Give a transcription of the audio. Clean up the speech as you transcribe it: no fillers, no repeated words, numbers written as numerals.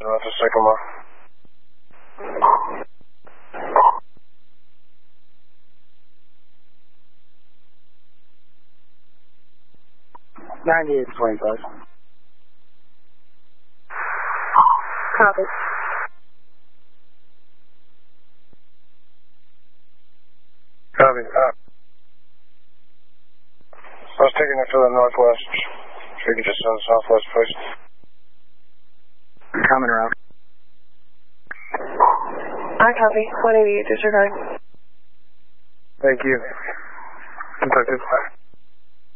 north of Sycamore. 9825. Copy. Copy. I was taking it to the northwest. If you could just send southwest, please. Coming around. I copy. 188 disregard. Thank you. Kentucky.